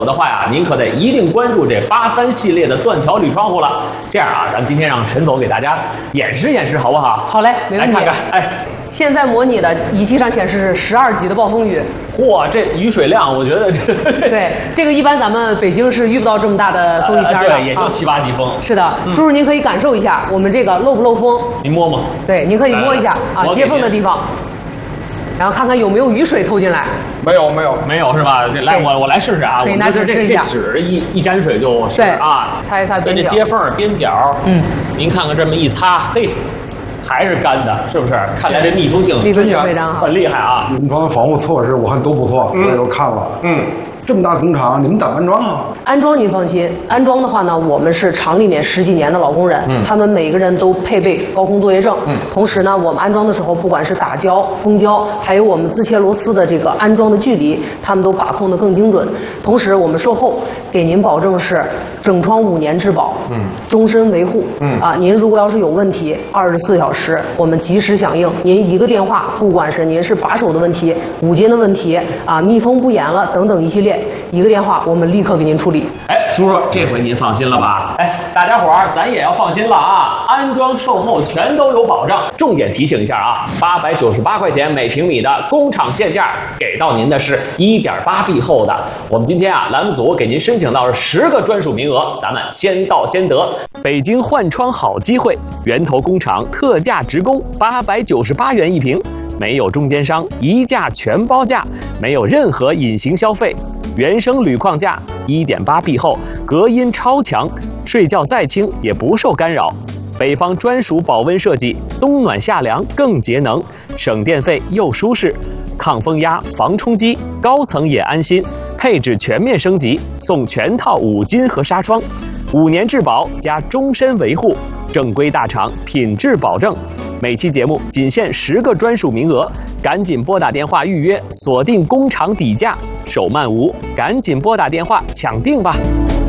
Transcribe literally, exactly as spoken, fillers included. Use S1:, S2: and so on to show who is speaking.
S1: 有的话呀，您可得一定关注这八三系列的断条铝窗户了。这样啊，咱们今天让陈总给大家演示演示，好不好？
S2: 好嘞，没问题。
S1: 来看看，哎，
S2: 现在模拟的仪器上显示是十二级的暴风雨。
S1: 嚯，这雨水量，我觉得这
S2: 对这个一般咱们北京是遇不到这么大的风雨天的，
S1: 呃、对，也就七八级风。
S2: 是的，叔叔您可以感受一下我们这个漏不漏风？
S1: 您摸摸。
S2: 对，您可以摸一下啊，接缝的地方。然后看看有没有雨水透进来，
S3: 没有没有
S1: 没有是吧？来，我我来试试啊！
S2: 可以拿纸试一下，
S1: 这纸一一沾水就湿啊，
S2: 擦一擦边角，
S1: 这接缝边角，
S2: 嗯，
S1: 您看看这么一擦，嘿，还是干的，是不是？看来这密封性
S2: 密封性非常好，
S1: 很厉害啊！
S3: 安装防护措施我看都不错，我也都看了，嗯。这么大工厂，你们等安装啊？
S2: 安装您放心，安装的话呢，我们是厂里面十几年的老工人，嗯、他们每个人都配备高空作业证。嗯、同时呢，我们安装的时候，不管是打胶、封胶，还有我们自切螺丝的这个安装的距离，他们都把控的更精准。同时，我们售后给您保证是整窗五年质保，嗯，终身维护。嗯啊，您如果要是有问题，二十四小时我们及时响应。您一个电话，不管是您是把手的问题、五金的问题啊、密封不严了等等一系列。一个电话，我们立刻给您处理。
S1: 哎，叔叔，这回您放心了吧？哎，大家伙儿，咱也要放心了啊！安装售后全都有保障。重点提醒一下啊，八百九十八块钱每平米的工厂限价，给到您的是 一点八 B 厚的。我们今天啊，栏目组给您申请到了十个专属名额，咱们先到先得。北京换窗好机会，源头工厂特价直供，八百九十八元一平，没有中间商，一价全包价，没有任何隐形消费。原生铝框架 一点八 B 厚，隔音超强，睡觉再轻也不受干扰。北方专属保温设计，冬暖夏凉更节能，省电费又舒适，抗风压、防冲击，高层也安心。配置全面升级，送全套五金和纱窗，五年质保加终身维护，正规大厂，品质保证。每期节目仅限十个专属名额，赶紧拨打电话预约，锁定工厂底价，手慢无，赶紧拨打电话抢定吧。